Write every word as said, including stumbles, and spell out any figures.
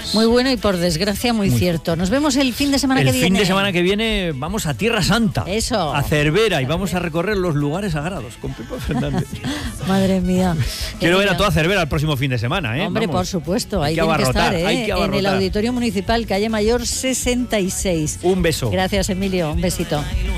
Muy bueno y por desgracia muy, muy cierto. Nos vemos el fin de semana el que viene. El fin de semana que viene vamos a Tierra Santa. Eso. A Cervera y vamos a recorrer los lugares sagrados con Pepa Fernández. Madre mía. Quiero ver a toda Cervera el próximo fin de semana, ¿eh? Hombre, vamos. por supuesto. Hay Ahí que tiene que abarrotar, estar, ¿eh? hay que abarrotar. En el Auditorio Municipal, calle Mayor sesenta y seis. Un beso. Gracias, Emilio. Un besito.